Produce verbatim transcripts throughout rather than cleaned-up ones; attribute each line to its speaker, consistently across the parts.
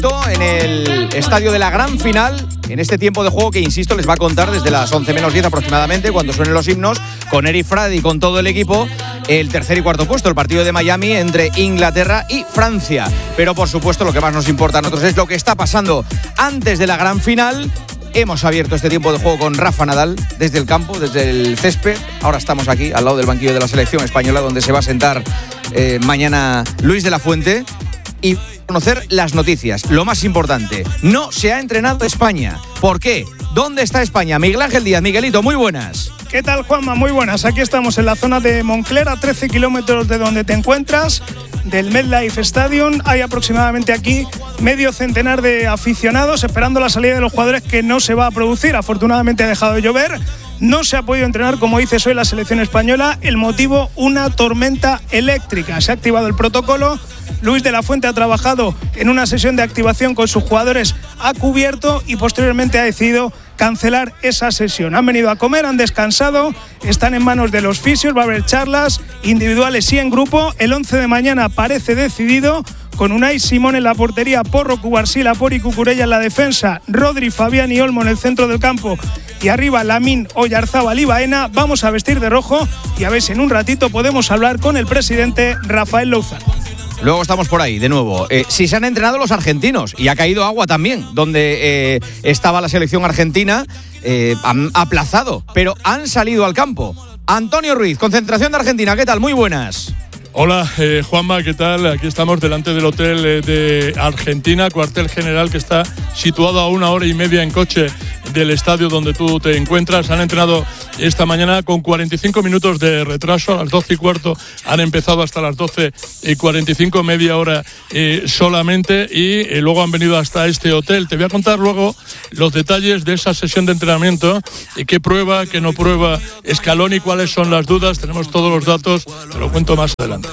Speaker 1: en el estadio de la gran final, en este tiempo de juego que, insisto, les va a contar desde las once menos diez aproximadamente, cuando suenen los himnos, con Eric Frade y con todo el equipo, el tercer y cuarto puesto, el partido de Miami entre Inglaterra y Francia. Pero, por supuesto, lo que más nos importa a nosotros es lo que está pasando antes de la gran final. Hemos abierto este tiempo de juego con Rafa Nadal desde el campo, desde el césped. Ahora estamos aquí, al lado del banquillo de la selección española, donde se va a sentar eh, mañana Luis de la Fuente. Y conocer las noticias. Lo más importante, no se ha entrenado España. ¿Por qué? ¿Dónde está España? Miguel Ángel Díaz. Miguelito, muy buenas.
Speaker 2: ¿Qué tal, Juanma? Muy buenas. Aquí estamos en la zona de Moncler, a trece kilómetros de donde te encuentras, del MetLife Stadium. Hay aproximadamente aquí medio centenar de aficionados esperando la salida de los jugadores, que no se va a producir. Afortunadamente ha dejado de llover. No se ha podido entrenar, como dices, hoy la selección española. El motivo, una tormenta eléctrica. Se ha activado el protocolo. Luis de la Fuente ha trabajado en una sesión de activación con sus jugadores a cubierto y posteriormente ha decidido cancelar esa sesión. Han venido a comer, han descansado, están en manos de los fisios, va a haber charlas individuales y en grupo. El once de mañana parece decidido, con Unai Simón en la portería, Porro, Cubarsí, Pori, Cucurella en la defensa, Rodri, Fabián y Olmo en el centro del campo y arriba Lamine, Oyarzábal y Baena. Vamos a vestir de rojo y a ver si en un ratito podemos hablar con el presidente Rafael Louzán.
Speaker 1: Luego estamos por ahí, de nuevo. Eh, si se han entrenado los argentinos, y ha caído agua también, donde eh, estaba la selección argentina, eh, han aplazado, pero han salido al campo. Antonio Ruiz, concentración de Argentina, ¿qué tal? Muy buenas.
Speaker 3: Hola, eh, Juanma, ¿qué tal? Aquí estamos delante del hotel eh, de Argentina, cuartel general, que está situado a una hora y media en coche del estadio donde tú te encuentras. Han entrenado esta mañana con cuarenta y cinco minutos de retraso, a las doce y cuarto han empezado hasta las doce y cuarenta y cinco, media hora eh, solamente, y eh, luego han venido hasta este hotel. Te voy a contar luego los detalles de esa sesión de entrenamiento, y qué prueba, qué no prueba Scaloni, cuáles son las dudas. Tenemos todos los datos, te lo cuento más adelante.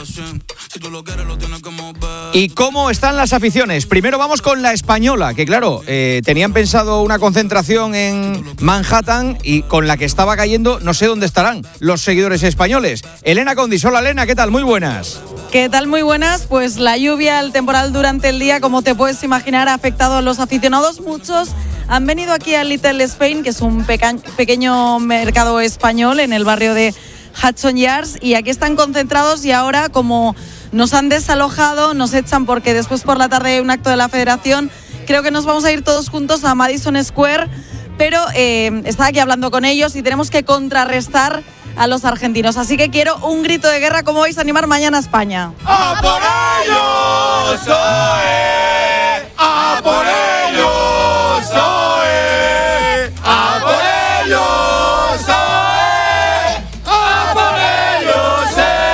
Speaker 1: ¿Y cómo están las aficiones? Primero vamos con la española, que claro, eh, tenían pensado una concentración en Manhattan, y con la que estaba cayendo no sé dónde estarán los seguidores españoles. Elena Condis, hola Elena, ¿qué tal? Muy buenas.
Speaker 4: ¿Qué tal? Muy buenas. Pues la lluvia, el temporal durante el día, como te puedes imaginar, ha afectado a los aficionados. Muchos han venido aquí a Little Spain, que es un peca- pequeño mercado español en el barrio de Hudson Yards, y aquí están concentrados. Y ahora, como nos han desalojado, nos echan porque después por la tarde hay un acto de la federación, creo que nos vamos a ir todos juntos a Madison Square, pero eh, estaba aquí hablando con ellos y tenemos que contrarrestar a los argentinos, así que quiero un grito de guerra. ¿Cómo vais a animar mañana a España?
Speaker 5: ¡A por ellos! ¡Soy! ¡A por ellos! ¡Soy! ¡A por ellos! ¡Soy! ¡A por ellos!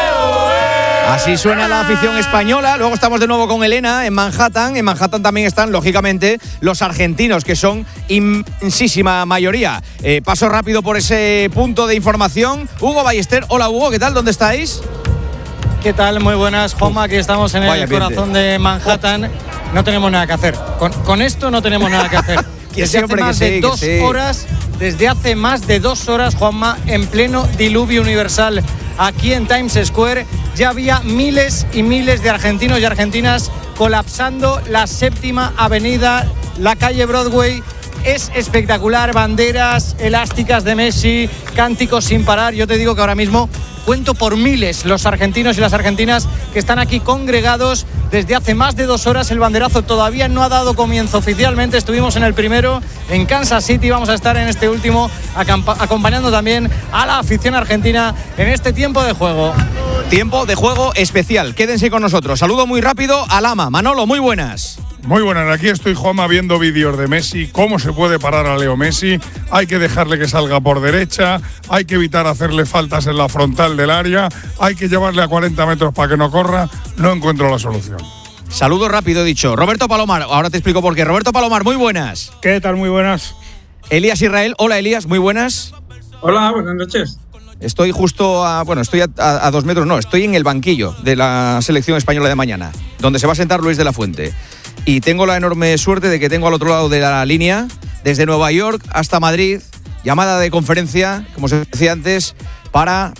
Speaker 5: ¡Soy!
Speaker 1: Así suena la afición española. Luego estamos de nuevo con Elena en Manhattan. En Manhattan también están, lógicamente, los argentinos, que son inmensísima mayoría. Eh, paso rápido por ese punto de información. Hugo Ballester. Hola, Hugo, ¿qué tal? ¿Dónde estáis?
Speaker 6: ¿Qué tal? Muy buenas, Juanma. Aquí estamos en el
Speaker 1: Vaya
Speaker 6: corazón de Manhattan. No tenemos nada que hacer. Con, con esto no tenemos nada que hacer. Desde hace más de dos horas, desde hace más de dos horas, Juanma, en pleno diluvio universal, aquí en Times Square, ya había miles y miles de argentinos y argentinas colapsando la séptima avenida, la calle Broadway. Es espectacular, banderas elásticas de Messi, cánticos sin parar. Yo te digo que ahora mismo cuento por miles los argentinos y las argentinas que están aquí congregados desde hace más de dos horas. El banderazo todavía no ha dado comienzo oficialmente. Estuvimos en el primero en Kansas City. Vamos a estar en este último acompañando también a la afición argentina en este tiempo de juego.
Speaker 1: Tiempo de juego especial. Quédense con nosotros. Saludo muy rápido a Lama. Manolo, muy buenas.
Speaker 7: Muy buenas, aquí estoy, Juanma, viendo vídeos de Messi, cómo se puede parar a Leo Messi. Hay que dejarle que salga por derecha, hay que evitar hacerle faltas en la frontal del área, hay que llevarle a cuarenta metros para que no corra. No encuentro la solución.
Speaker 1: Saludo rápido, he dicho. Roberto Palomar, ahora te explico por qué. Roberto Palomar, muy buenas.
Speaker 2: ¿Qué tal? Muy buenas.
Speaker 1: Elías Israel, hola Elías, muy buenas.
Speaker 8: Hola, buenas noches.
Speaker 1: Estoy justo a, bueno, estoy a, a, a dos metros, no, estoy en el banquillo de la selección española de mañana, donde se va a sentar Luis de la Fuente. Y tengo la enorme suerte de que tengo al otro lado de la línea, desde Nueva York hasta Madrid, llamada de conferencia, como se decía antes, para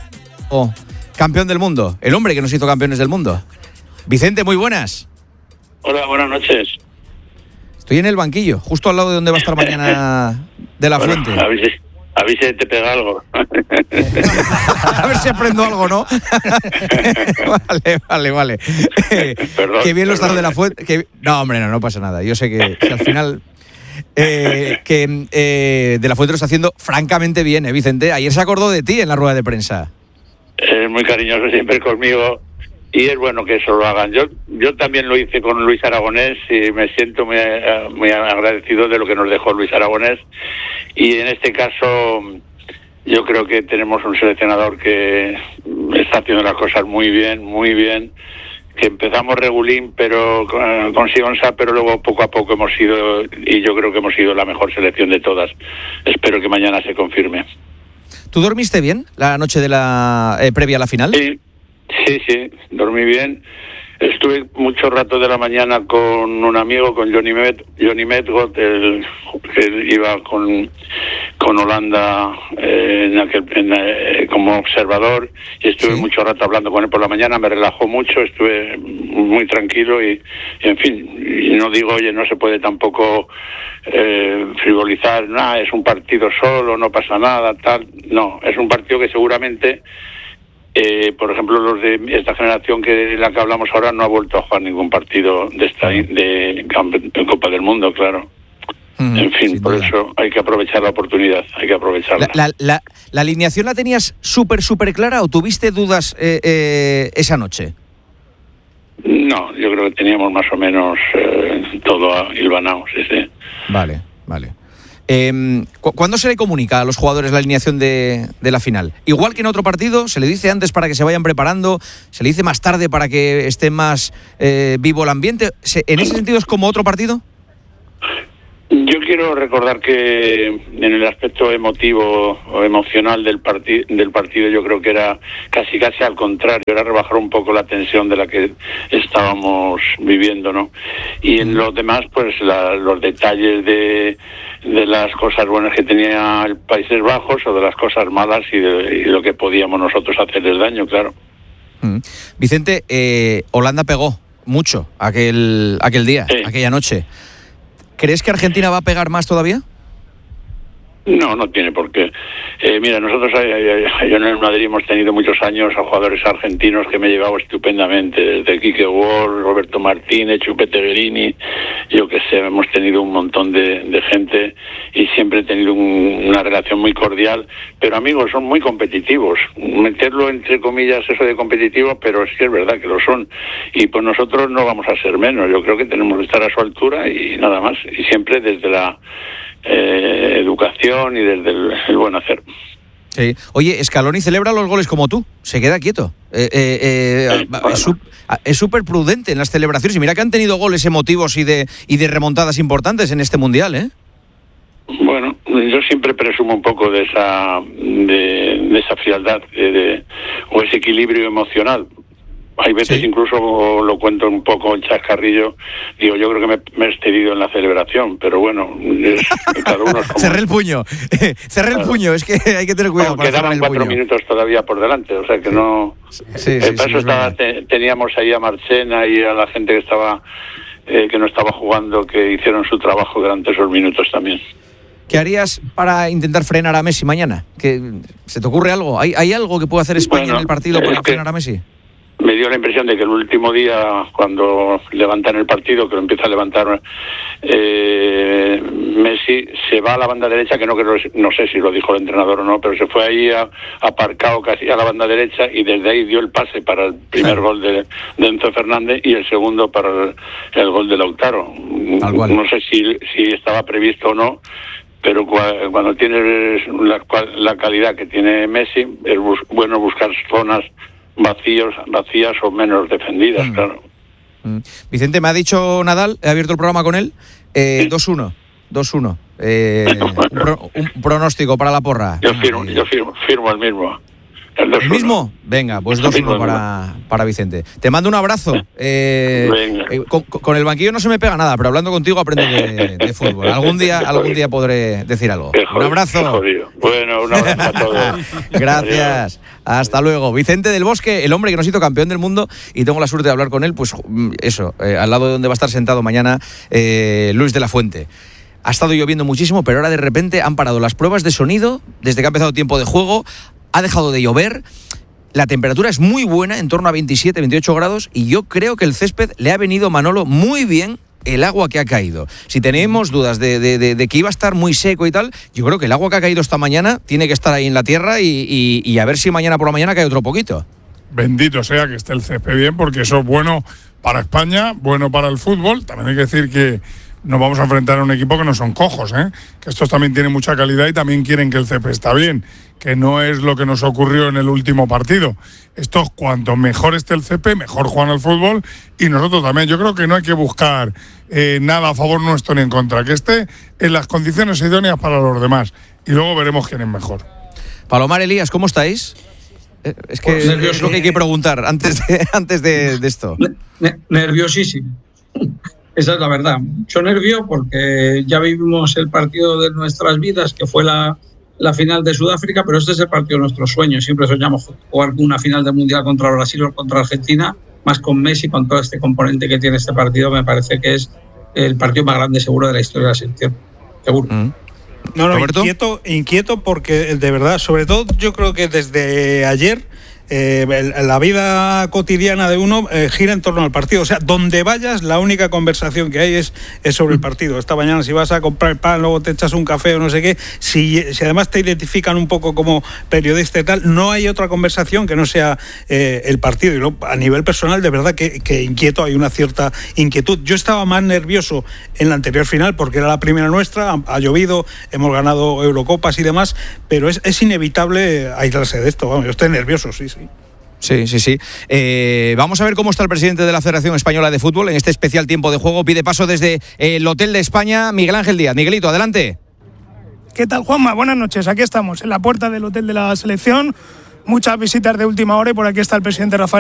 Speaker 1: oh, campeón del mundo, el hombre que nos hizo campeones del mundo. Vicente, muy buenas.
Speaker 8: Hola, buenas noches.
Speaker 1: Estoy en el banquillo, justo al lado de donde va a estar mañana De La
Speaker 8: bueno,
Speaker 1: Fuente.
Speaker 8: A ver si, a ver si te pega algo.
Speaker 1: A ver si aprendo algo, ¿no? Vale, vale, vale.
Speaker 8: Perdón,
Speaker 1: Qué bien lo están
Speaker 8: perdón.
Speaker 1: De La Fuente. Que... No, hombre, no, no pasa nada. Yo sé que, que al final... Eh, que eh, De La Fuente lo está haciendo francamente bien, ¿eh, Vicente? Ayer se acordó de ti en la rueda de prensa.
Speaker 8: Es muy cariñoso siempre conmigo y es bueno que eso lo hagan. Yo yo también lo hice con Luis Aragonés y me siento muy, muy agradecido de lo que nos dejó Luis Aragonés. Y en este caso yo creo que tenemos un seleccionador que está haciendo las cosas muy bien, muy bien. Que empezamos regulín, pero con, con Sigonsa, pero luego poco a poco hemos sido, y yo creo que hemos sido la mejor selección de todas. Espero que mañana se confirme.
Speaker 1: ¿Tú dormiste bien la noche de la eh, previa a la final?
Speaker 8: Sí, sí, sí, dormí bien. Estuve mucho rato de la mañana con un amigo, con Johnny Med, Johnny Medgot, el que iba con con Holanda eh, en aquel, en, eh, como observador, y estuve
Speaker 1: Sí.
Speaker 8: mucho rato hablando con él por la mañana. Me relajó mucho, estuve muy tranquilo y, y en fin, y no digo, oye, no se puede tampoco eh, frivolizar, nada, es un partido solo, no pasa nada, tal. No, es un partido que seguramente Eh, por ejemplo, los de esta generación que de la que hablamos ahora no ha vuelto a jugar ningún partido de esta de, de Copa del Mundo, claro.
Speaker 1: Mm,
Speaker 8: En fin,
Speaker 1: sin
Speaker 8: por
Speaker 1: duda.
Speaker 8: eso hay que aprovechar la oportunidad, hay que aprovecharla.
Speaker 1: La, la, la, ¿La alineación la tenías súper, súper clara o tuviste dudas eh, eh, esa noche?
Speaker 8: No, yo creo que teníamos más o menos eh, todo hilvanado, sí, sí.
Speaker 1: Vale, vale. Eh, ¿cu- ¿Cuándo se le comunica a los jugadores la alineación de, de la final? Igual que en otro partido, ¿se le dice antes para que se vayan preparando? ¿Se le dice más tarde para que esté más eh, vivo el ambiente? ¿Se- ¿En ese sentido es como otro partido?
Speaker 8: Yo quiero recordar que en el aspecto emotivo o emocional del, parti- del partido yo creo que era casi casi al contrario, era rebajar un poco la tensión de la que estábamos viviendo, ¿no? Y en los demás, pues la- los detalles de, de las cosas buenas que tenía el Países Bajos o de las cosas malas y de y lo que podíamos nosotros hacerles daño, claro.
Speaker 1: Mm. Vicente, eh, Holanda pegó mucho aquel, aquel día,
Speaker 8: Sí.
Speaker 1: aquella noche. ¿Crees que Argentina va a pegar más todavía?
Speaker 8: No, no tiene por qué. Eh, mira, nosotros eh, eh, yo en el Madrid hemos tenido muchos años a jugadores argentinos que me he llevado estupendamente, desde Quique Wall, Roberto Martínez, Chupete Guerini, yo que sé, hemos tenido un montón de, de gente y siempre he tenido un, una relación muy cordial, pero amigos, son muy competitivos. Meterlo entre comillas eso de competitivo, pero sí es verdad que lo son. Y pues nosotros no vamos a ser menos, yo creo que tenemos que estar a su altura y nada más. Y siempre desde la Eh, educación y desde el, el buen hacer.
Speaker 1: Sí. Oye, Scaloni celebra los goles como tú, se queda quieto. Eh, eh, eh,
Speaker 8: Sí, bueno.
Speaker 1: es su- es súper prudente en las celebraciones y mira que han tenido goles emotivos y de, y de remontadas importantes en este Mundial, ¿eh?
Speaker 8: Bueno, yo siempre presumo un poco de esa de, de esa frialdad de, de- o ese equilibrio emocional. Hay veces
Speaker 1: Sí.
Speaker 8: incluso lo cuento un poco en chascarrillo, digo, yo creo que me, me he excedido en la celebración, pero bueno, es, cada uno es como...
Speaker 1: Cerré el puño, cerré el
Speaker 8: Claro.
Speaker 1: puño, es que hay que tener cuidado.
Speaker 8: No,
Speaker 1: para cerrar
Speaker 8: quedaban
Speaker 1: el
Speaker 8: cuatro
Speaker 1: puño.
Speaker 8: minutos todavía por delante, o sea que no...
Speaker 1: Sí,
Speaker 8: Eh,
Speaker 1: sí,
Speaker 8: para
Speaker 1: sí,
Speaker 8: eso
Speaker 1: es
Speaker 8: estaba-
Speaker 1: verdad.
Speaker 8: te- teníamos ahí a Marchena y a la gente que estaba eh, que no estaba jugando, que hicieron su trabajo durante esos minutos también.
Speaker 1: ¿Qué harías para intentar frenar a Messi mañana? ¿Que, ¿Se te ocurre algo? ¿Hay, hay algo que pueda hacer España
Speaker 8: Bueno,
Speaker 1: en el partido
Speaker 8: es
Speaker 1: para
Speaker 8: que-
Speaker 1: frenar a Messi?
Speaker 8: Me dio la impresión de que el último día, cuando levantan el partido, que lo empieza a levantar eh, Messi, se va a la banda derecha, que no creo, no sé si lo dijo el entrenador o no, pero se fue ahí a, aparcado casi a la banda derecha y desde ahí dio el pase para el primer
Speaker 1: Claro.
Speaker 8: gol de, de Enzo Fernández y el segundo para el, el gol de Lautaro.
Speaker 1: Tal cual.
Speaker 8: No sé si, si estaba previsto o no, pero cua- cuando tienes la, cua- la calidad que tiene Messi, es bus- bueno buscar zonas vacíos, vacías o menos defendidas,
Speaker 1: Mm.
Speaker 8: claro.
Speaker 1: Mm. Vicente, me ha dicho Nadal, he abierto el programa con él, eh, dos uno. dos uno. Eh, un, pro- un pronóstico para la porra.
Speaker 8: Yo firmo,
Speaker 1: Eh,
Speaker 8: yo firmo, firmo el mismo. El,
Speaker 1: ¿El mismo? Venga, pues dos uno para, para Vicente. Te mando un abrazo. Eh, eh, con, con el banquillo no se me pega nada, pero hablando contigo aprendo de, de fútbol. Algún día, algún día podré decir algo.
Speaker 8: Jodido,
Speaker 1: un abrazo.
Speaker 8: Bueno, un abrazo a todos.
Speaker 1: Gracias. Hasta luego. Vicente del Bosque, el hombre que nos hizo campeón del mundo, y tengo la suerte de hablar con él, pues eso, eh, al lado de donde va a estar sentado mañana eh, Luis de la Fuente. Ha estado lloviendo muchísimo, pero ahora de repente han parado las pruebas de sonido desde que ha empezado tiempo de juego. Ha dejado de llover, la temperatura es muy buena, en torno a veintisiete, veintiocho grados, y yo creo que el césped le ha venido, Manolo, muy bien el agua que ha caído. Si tenemos dudas de, de, de, de que iba a estar muy seco y tal, yo creo que el agua que ha caído esta mañana tiene que estar ahí en la tierra y, y, y a ver si mañana por la mañana cae otro poquito.
Speaker 7: Bendito sea que esté el césped bien, porque eso es bueno para España, bueno para el fútbol. También hay que decir que nos vamos a enfrentar a un equipo que no son cojos, ¿eh? Que estos también tienen mucha calidad y también quieren que el césped está bien, que no es lo que nos ocurrió en el último partido. Estos, cuanto mejor esté el césped, mejor juegan al fútbol, y nosotros también. Yo creo que no hay que buscar eh, nada a favor nuestro ni en contra, que esté en las condiciones idóneas para los demás, y luego veremos quién es mejor.
Speaker 1: Palomar, Elías, ¿cómo estáis? Eh, es que pues es lo que hay que preguntar antes de, antes de, de esto.
Speaker 9: Nerviosísimo. Esa es la verdad. Mucho nervio porque ya vivimos el partido de nuestras vidas, que fue la, la final de Sudáfrica, pero este es el partido de nuestros sueños. Siempre soñamos jugar una final del Mundial contra Brasil o contra Argentina, más con Messi, con todo este componente que tiene este partido. Me parece que es el partido más grande seguro de la historia de la selección. Seguro.
Speaker 1: Mm.
Speaker 10: No, no, inquieto, inquieto porque de verdad, sobre todo yo creo que desde ayer Eh, la vida cotidiana de uno eh, gira en torno al partido. O sea, donde vayas, la única conversación que hay es, es sobre el partido. Esta mañana, si vas a comprar pan, luego te echas un café o no sé qué, si, si además te identifican un poco como periodista y tal, no hay otra conversación que no sea eh, el partido. Y luego, a nivel personal, de verdad que, que inquieto, hay una cierta inquietud. Yo estaba más nervioso en la anterior final porque era la primera nuestra, ha, ha llovido, hemos ganado Eurocopas y demás, pero es, es inevitable aislarse de esto. Vamos, yo estoy nervioso, sí, sí.
Speaker 1: Sí, sí, sí. Eh, vamos a ver cómo está el presidente de la Federación Española de Fútbol en este especial tiempo de juego. Pide paso desde el Hotel de España, Miguel Ángel Díaz. Miguelito, adelante.
Speaker 2: ¿Qué tal, Juanma? Buenas noches. Aquí estamos, en la puerta del Hotel de la Selección. Muchas visitas de última hora y por aquí está el presidente Rafael